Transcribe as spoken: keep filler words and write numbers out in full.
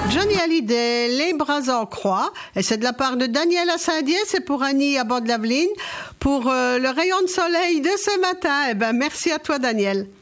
Johnny Hallyday, Les bras en croix. Et c'est de la part de Daniel à Saint-Dié, c'est pour Annie à Bord-de-Laveline, pour euh, le rayon de soleil de ce matin. Eh ben, merci à toi, Daniel.